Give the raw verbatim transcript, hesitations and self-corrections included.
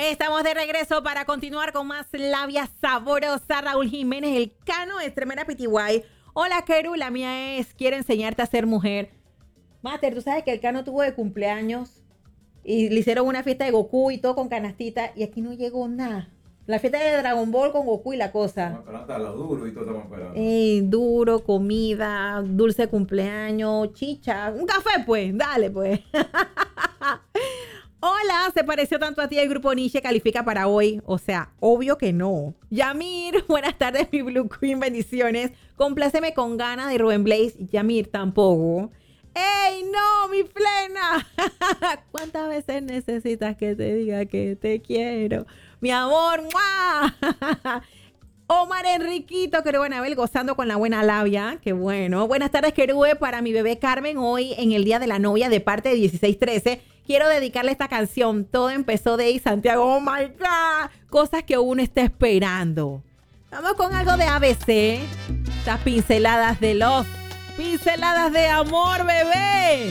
Estamos de regreso para continuar con más labia saborosa. Raúl Jiménez, el Cano de Tremenda Pitiguay. Hola, Keru, la mía es quiero enseñarte a ser mujer. Master, tú sabes que el Cano tuvo de cumpleaños y le hicieron una fiesta de Goku y todo con canastita y aquí no llegó nada. La fiesta de Dragon Ball con Goku y la cosa. Estamos esperando a los duros y todo estamos esperando. Ey, duro, comida, dulce de cumpleaños, chicha, un café pues, dale pues. Hola, ¿se pareció tanto a ti el grupo Nietzsche califica para hoy? O sea, obvio que no. Yamir, buenas tardes, mi Blue Queen, bendiciones. Compláceme con ganas de Rubén Blaze. Yamir, tampoco. ¡Ey, no, mi plena! ¿Cuántas veces necesitas que te diga que te quiero? Mi amor, ¡mua! Omar Enriquito, Querube Anabel, gozando con la buena labia. Qué bueno. Buenas tardes, Querube, para mi bebé Carmen, hoy en el Día de la Novia de parte de dieciséis trece. Quiero dedicarle esta canción. Todo empezó de ahí, Santiago. ¡Oh, my God! Cosas que uno está esperando. Vamos con algo de A B C. Estas pinceladas de love. Pinceladas de amor, bebé.